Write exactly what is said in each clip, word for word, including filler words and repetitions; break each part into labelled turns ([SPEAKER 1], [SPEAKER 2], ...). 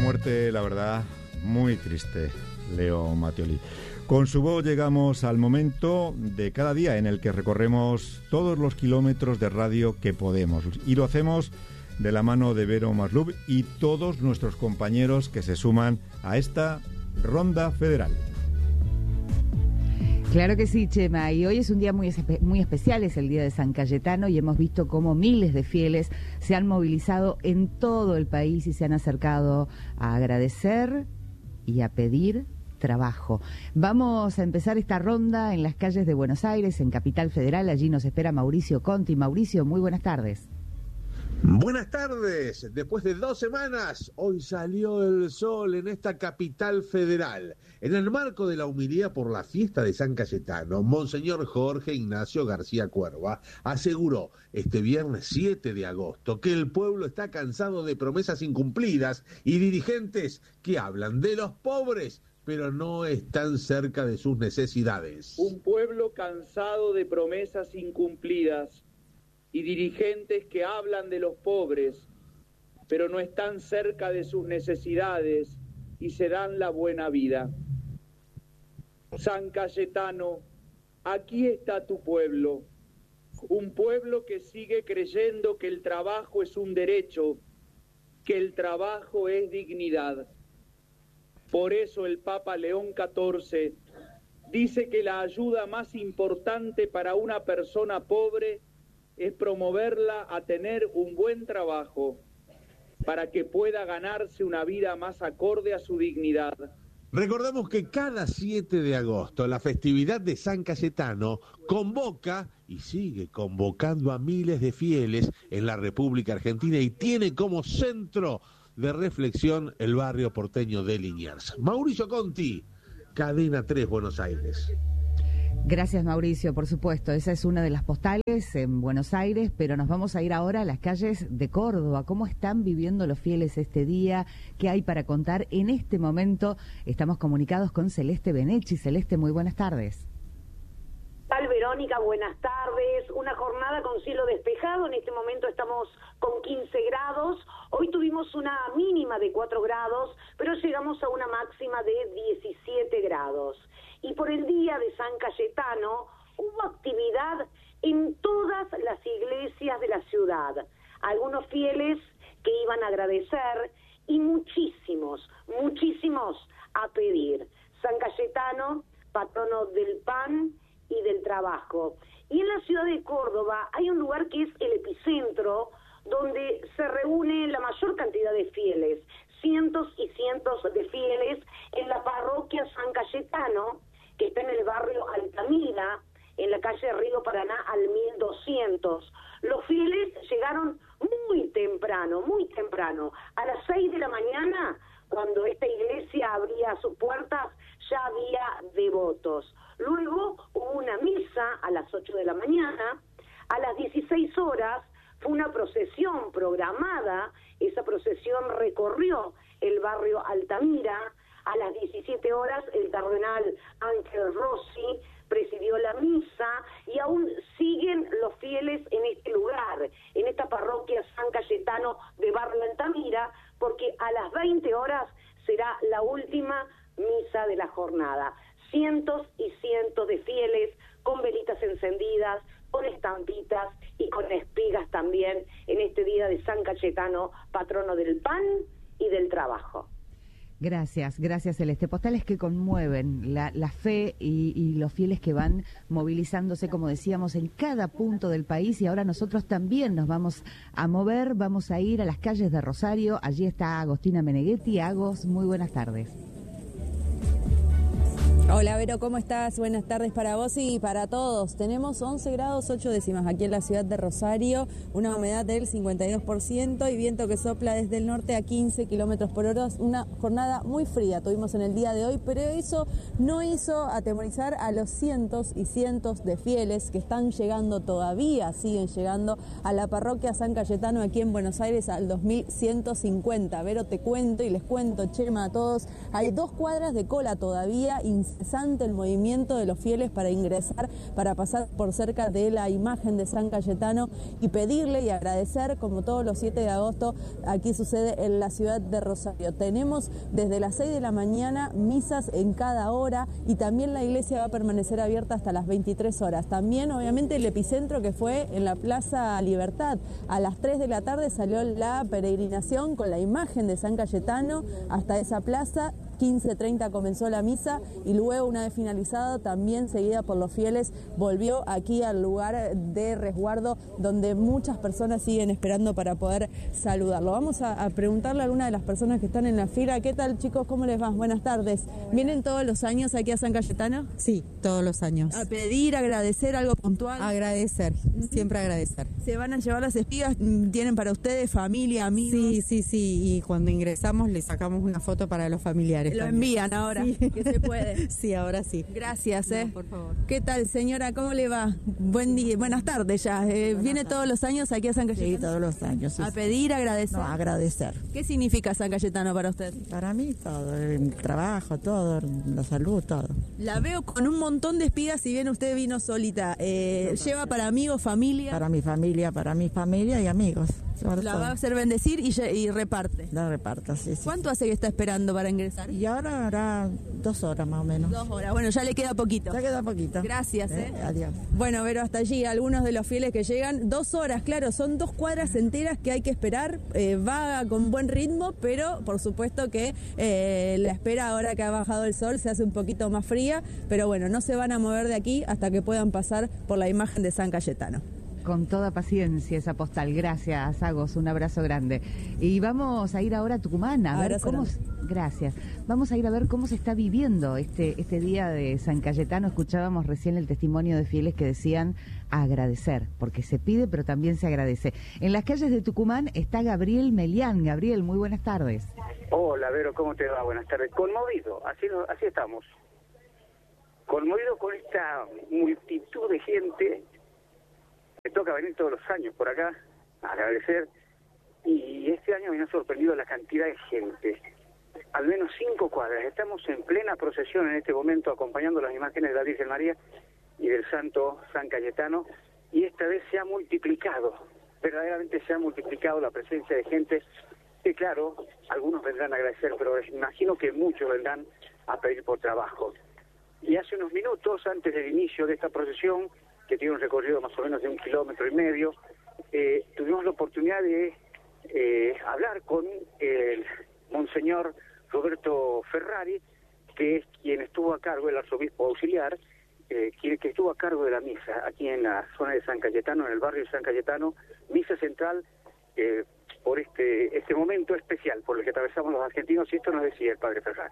[SPEAKER 1] muerte, la verdad, muy triste, Leo Mattioli. Con su voz llegamos al momento de cada día en el que recorremos todos los kilómetros de radio que podemos. Y lo hacemos de la mano de Vero Maslub y todos nuestros compañeros que se suman a esta ronda federal.
[SPEAKER 2] Claro que sí, Chema, y hoy es un día muy, espe- muy especial, es el Día de San Cayetano y hemos visto cómo miles de fieles se han movilizado en todo el país y se han acercado a agradecer y a pedir trabajo. Vamos a empezar esta ronda en las calles de Buenos Aires, en Capital Federal. Allí nos espera Mauricio Conti. Mauricio, muy buenas tardes.
[SPEAKER 3] Buenas tardes. Después de dos semanas, hoy salió el sol en esta capital federal. En el marco de la humilía por la fiesta de San Cayetano, Monseñor Jorge Ignacio García Cuerva aseguró este viernes siete de agosto que el pueblo está cansado de promesas incumplidas y dirigentes que hablan de los pobres, pero no están cerca de sus necesidades.
[SPEAKER 4] Un pueblo cansado de promesas incumplidas y dirigentes que hablan de los pobres, pero no están cerca de sus necesidades y se dan la buena vida. San Cayetano, aquí está tu pueblo, un pueblo que sigue creyendo que el trabajo es un derecho, que el trabajo es dignidad. Por eso el Papa León catorce dice que la ayuda más importante para una persona pobre es promoverla a tener un buen trabajo para que pueda ganarse una vida más acorde a su dignidad.
[SPEAKER 3] Recordemos que cada siete de agosto la festividad de San Cayetano convoca y sigue convocando a miles de fieles en la República Argentina y tiene como centro de reflexión el barrio porteño de Liniers. Mauricio Conti, Cadena tres, Buenos Aires.
[SPEAKER 2] Gracias, Mauricio, por supuesto. Esa es una de las postales en Buenos Aires, pero nos vamos a ir ahora a las calles de Córdoba. ¿Cómo están viviendo los fieles este día? ¿Qué hay para contar? En este momento estamos comunicados con Celeste Benechi. Celeste, muy buenas tardes.
[SPEAKER 5] Tal Verónica, buenas tardes. Una jornada con cielo despejado. En este momento estamos con quince grados. Hoy tuvimos una mínima de cuatro grados, pero llegamos a una máxima de diecisiete grados. Y por el día de San Cayetano hubo actividad en todas las iglesias de la ciudad. Algunos fieles que iban a agradecer y muchísimos, muchísimos a pedir. San Cayetano, patrono del pan y del trabajo. Y en la ciudad de Córdoba hay un lugar que es el epicentro, donde se reúne la mayor cantidad de fieles, cientos y cientos de fieles en la parroquia San Cayetano, que está en el barrio Altamira, en la calle Río Paraná al mil doscientos. Los fieles llegaron muy temprano, muy temprano. A las seis de la mañana, cuando esta iglesia abría sus puertas, ya había devotos. Luego hubo una misa a las ocho de la mañana. A las dieciséis horas fue una procesión programada. Esa procesión recorrió el barrio Altamira. A las diecisiete horas el cardenal Ángel Rossi presidió la misa y aún siguen los fieles en este lugar, en esta parroquia San Cayetano de Barrio Altamira, porque a las veinte horas será la última misa de la jornada. Cientos y cientos de fieles con velitas encendidas, con estampitas y con espigas también en este día de San Cayetano, patrono del pan y del trabajo.
[SPEAKER 2] Gracias, gracias Celeste. Postales que conmueven la, la fe y, y los fieles que van movilizándose, como decíamos, en cada punto del país, y ahora nosotros también nos vamos a mover, vamos a ir a las calles de Rosario. Allí está Agostina Meneghetti. Agos, muy buenas tardes.
[SPEAKER 6] Hola Vero, ¿cómo estás? Buenas tardes para vos y para todos. Tenemos once grados ocho décimas aquí en la ciudad de Rosario, una humedad del cincuenta y dos por ciento y viento que sopla desde el norte a quince kilómetros por hora. Una jornada muy fría tuvimos en el día de hoy, pero eso no hizo atemorizar a los cientos y cientos de fieles que están llegando todavía, siguen llegando a la parroquia San Cayetano aquí en Buenos Aires al dos mil ciento cincuenta. Vero, te cuento y les cuento, Chema, a todos, hay dos cuadras de cola todavía instaladas interesante el movimiento de los fieles para ingresar, para pasar por cerca de la imagen de San Cayetano y pedirle y agradecer, como todos los siete de agosto, aquí sucede en la ciudad de Rosario. Tenemos desde las seis de la mañana misas en cada hora y también la iglesia va a permanecer abierta hasta las veintitrés horas. También, obviamente, el epicentro que fue en la Plaza Libertad. A las tres de la tarde salió la peregrinación con la imagen de San Cayetano hasta esa plaza. quince treinta comenzó la misa y luego, una vez finalizada, también seguida por los fieles, volvió aquí al lugar de resguardo donde muchas personas siguen esperando para poder saludarlo. Vamos a, a preguntarle a alguna de las personas que están en la fila. ¿Qué tal, chicos? ¿Cómo les va? Buenas tardes. ¿Vienen todos los años aquí a San Cayetano?
[SPEAKER 7] Sí, todos los años.
[SPEAKER 6] ¿A pedir, agradecer algo puntual?
[SPEAKER 7] Agradecer, siempre agradecer.
[SPEAKER 6] ¿Se van a llevar las espigas? ¿Tienen para ustedes familia, amigos?
[SPEAKER 7] Sí, sí, sí, y cuando ingresamos le sacamos una foto para los familiares.
[SPEAKER 6] Lo
[SPEAKER 7] también.
[SPEAKER 6] envían ahora,
[SPEAKER 7] sí.
[SPEAKER 6] que se puede.
[SPEAKER 7] Sí, ahora sí.
[SPEAKER 6] Gracias, eh.
[SPEAKER 7] No, por favor.
[SPEAKER 6] ¿Qué tal, señora? ¿Cómo le va? Buen día, buenas tardes ya. Eh, ¿Viene todos los años aquí a San Cayetano?
[SPEAKER 8] Sí, todos los años. Sí,
[SPEAKER 6] ¿A pedir, agradecer?
[SPEAKER 8] No, agradecer.
[SPEAKER 6] ¿Qué significa San Cayetano para usted?
[SPEAKER 8] Para mí todo, el trabajo, todo, la salud, todo.
[SPEAKER 6] La veo con un montón de espigas, si bien usted vino solita. Eh, ¿Lleva para amigos, familia?
[SPEAKER 8] Para mi familia, para mi familia y amigos. Sobre
[SPEAKER 6] La
[SPEAKER 8] todo.
[SPEAKER 6] va a hacer bendecir y, y reparte.
[SPEAKER 8] La reparto, sí, sí.
[SPEAKER 6] ¿Cuánto hace que está esperando para ingresar?
[SPEAKER 8] Y ahora hará dos horas más o menos.
[SPEAKER 6] Dos horas. Bueno, ya le queda poquito.
[SPEAKER 8] Ya queda poquito.
[SPEAKER 6] Gracias, eh.
[SPEAKER 8] eh. Adiós.
[SPEAKER 6] Bueno, pero hasta allí algunos de los fieles que llegan, dos horas, claro, son dos cuadras enteras que hay que esperar, eh, va con buen ritmo, pero por supuesto que eh, la espera ahora que ha bajado el sol se hace un poquito más fría, pero bueno, no se van a mover de aquí hasta que puedan pasar por la imagen de San Cayetano.
[SPEAKER 2] Con toda paciencia esa postal. Gracias, Agos, un abrazo grande. Y vamos a ir ahora a Tucumán a ver
[SPEAKER 6] Abrazo
[SPEAKER 2] cómo...
[SPEAKER 6] grande.
[SPEAKER 2] Gracias. Vamos a ir a ver cómo se está viviendo este, este día de San Cayetano. Escuchábamos recién el testimonio de fieles que decían agradecer, porque se pide, pero también se agradece. En las calles de Tucumán está Gabriel Melián. Gabriel, muy buenas tardes.
[SPEAKER 9] Hola, Vero, ¿cómo te va? Buenas tardes. Conmovido, así, así estamos. Conmovido con esta multitud de gente. Me toca venir todos los años por acá a agradecer, y este año me ha sorprendido la cantidad de gente. Al menos cinco cuadras. Estamos en plena procesión en este momento, acompañando las imágenes de la Virgen María y del Santo San Cayetano, y esta vez se ha multiplicado, verdaderamente se ha multiplicado la presencia de gente, que claro, algunos vendrán a agradecer, pero imagino que muchos vendrán a pedir por trabajo. Y hace unos minutos, antes del inicio de esta procesión, que tiene un recorrido más o menos de un kilómetro y medio, eh, tuvimos la oportunidad de eh, hablar con el monseñor Roberto Ferrari, que es quien estuvo a cargo, el arzobispo auxiliar, eh, quien que estuvo a cargo de la misa aquí en la zona de San Cayetano, en el barrio de San Cayetano, misa central eh, por este este momento especial por el que atravesamos los argentinos, y esto nos decía el padre Ferrari.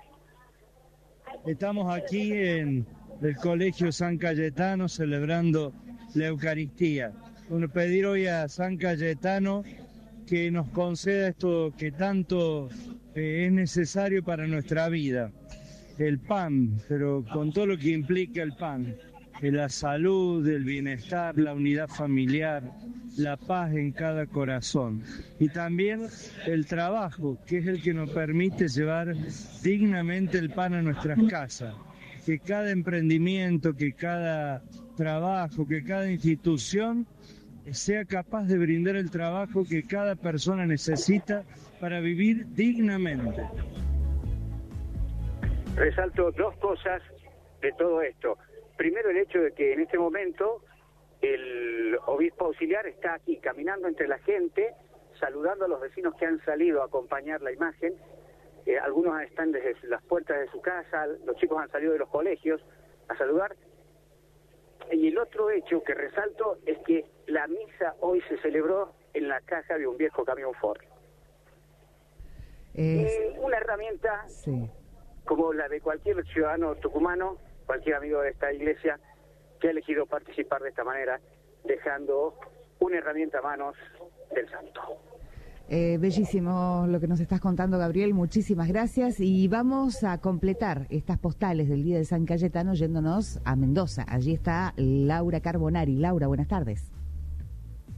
[SPEAKER 10] Estamos aquí en el Colegio San Cayetano celebrando la Eucaristía. Bueno, pedir hoy a San Cayetano que nos conceda esto que tanto eh, es necesario para nuestra vida, el pan, pero con todo lo que implica el pan, eh, la salud, el bienestar, la unidad familiar, la paz en cada corazón, y también el trabajo, que es el que nos permite llevar dignamente el pan a nuestras casas. Que cada emprendimiento, que cada trabajo, que cada institución sea capaz de brindar el trabajo que cada persona necesita para vivir dignamente.
[SPEAKER 9] Resalto dos cosas de todo esto. Primero, el hecho de que en este momento el obispo auxiliar está aquí caminando entre la gente, saludando a los vecinos que han salido a acompañar la imagen. Eh, algunos están desde las puertas de su casa, los chicos han salido de los colegios a saludar. Y el otro hecho que resalto es que la misa hoy se celebró en la caja de un viejo camión Ford.
[SPEAKER 2] Es...
[SPEAKER 9] Eh, una herramienta
[SPEAKER 2] sí.
[SPEAKER 9] como la de cualquier ciudadano tucumano, cualquier amigo de esta iglesia, que ha elegido participar de esta manera, dejando una herramienta a manos del santo.
[SPEAKER 2] Eh, bellísimo lo que nos estás contando, Gabriel, muchísimas gracias, y vamos a completar estas postales del Día de San Cayetano yéndonos a Mendoza. Allí está Laura Carbonari. Laura, buenas tardes.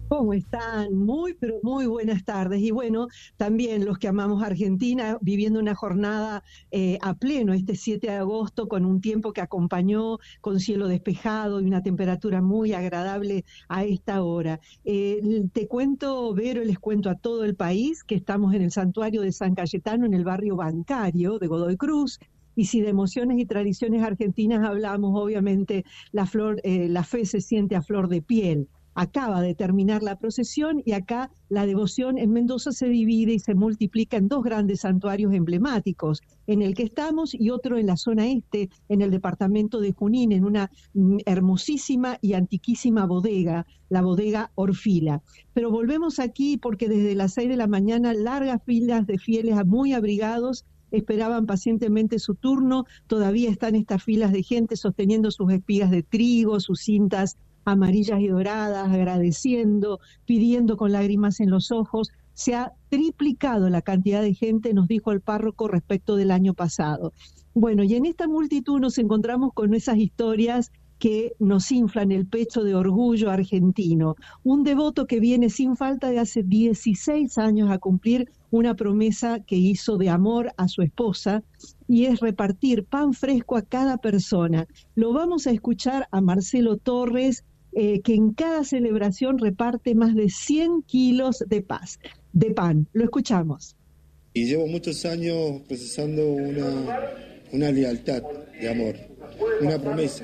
[SPEAKER 11] ¿Cómo están? Muy, pero muy buenas tardes. Y bueno, también los que amamos Argentina, viviendo una jornada eh, a pleno este siete de agosto, con un tiempo que acompañó, con cielo despejado y una temperatura muy agradable a esta hora. Eh, te cuento, Vero, les cuento a todo el país que estamos en el santuario de San Cayetano, en el barrio bancario de Godoy Cruz. Y si de emociones y tradiciones argentinas hablamos, obviamente la, flor, eh, la fe se siente a flor de piel. Acaba de terminar la procesión y acá la devoción en Mendoza se divide y se multiplica en dos grandes santuarios emblemáticos, en el que estamos y otro en la zona este, en el departamento de Junín, en una hermosísima y antiquísima bodega, la bodega Orfila. Pero volvemos aquí porque desde las seis de la mañana largas filas de fieles muy abrigados esperaban pacientemente su turno. Todavía están estas filas de gente sosteniendo sus espigas de trigo, sus cintas amarillas y doradas, agradeciendo, pidiendo con lágrimas en los ojos. Se ha triplicado la cantidad de gente, nos dijo el párroco, respecto del año pasado. Bueno, y en esta multitud nos encontramos con esas historias que nos inflan el pecho de orgullo argentino. Un devoto que viene sin falta de hace dieciséis años a cumplir una promesa que hizo de amor a su esposa, y es repartir pan fresco a cada persona. Lo vamos a escuchar a Marcelo Torres, eh, que en cada celebración reparte más de cien kilos de, paz, de pan. Lo escuchamos.
[SPEAKER 12] Y llevo muchos años procesando una, una lealtad de amor, una promesa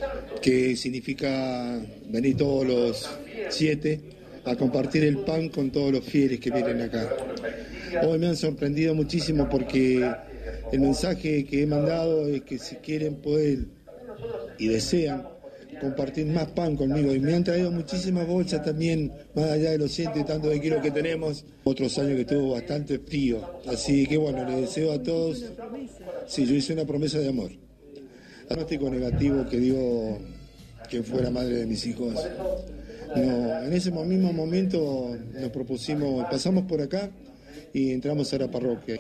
[SPEAKER 12] que significa venir todos los siete a compartir el pan con todos los fieles que vienen acá. Hoy me han sorprendido muchísimo porque el mensaje que he mandado es que si quieren poder y desean compartir más pan conmigo, y me han traído muchísimas bolsas también, más allá de los ciento y tantos de kilos que tenemos. Otros años que estuvo bastante frío, así que bueno, les deseo a todos. Sí, yo hice una promesa de amor. Diagnóstico negativo que dio que fuera madre de mis hijos. No, en ese mismo momento nos propusimos, pasamos por acá y entramos a la parroquia.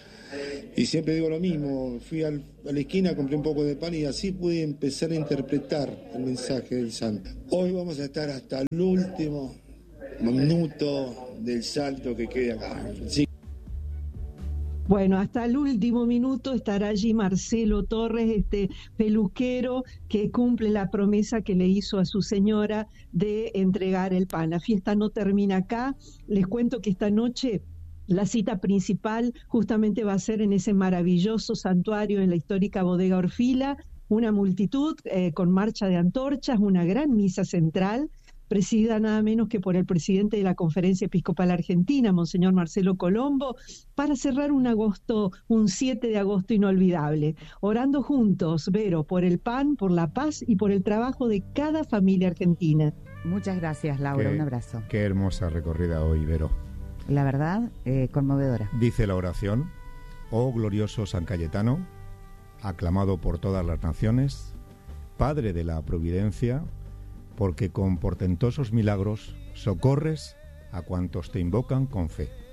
[SPEAKER 12] Y siempre digo lo mismo, fui al, a la esquina, compré un poco de pan y así pude empezar a interpretar el mensaje del santo. Hoy vamos a estar hasta el último minuto del salto que queda acá. Sí.
[SPEAKER 11] Bueno, hasta el último minuto estará allí Marcelo Torres, este peluquero que cumple la promesa que le hizo a su señora de entregar el pan. La fiesta no termina acá. Les cuento que esta noche la cita principal justamente va a ser en ese maravilloso santuario en la histórica bodega Orfila, una multitud eh, con marcha de antorchas, una gran misa central, presidida nada menos que por el presidente de la Conferencia Episcopal Argentina, Monseñor Marcelo Colombo, para cerrar un agosto, un siete de agosto inolvidable, orando juntos, Vero, por el pan, por la paz y por el trabajo de cada familia argentina.
[SPEAKER 2] Muchas gracias, Laura,
[SPEAKER 1] qué,
[SPEAKER 2] un abrazo.
[SPEAKER 1] Qué hermosa recorrida hoy, Vero.
[SPEAKER 2] La verdad, eh, conmovedora.
[SPEAKER 1] Dice la oración: oh glorioso San Cayetano, aclamado por todas las naciones, Padre de la Providencia, porque con portentosos milagros socorres a cuantos te invocan con fe.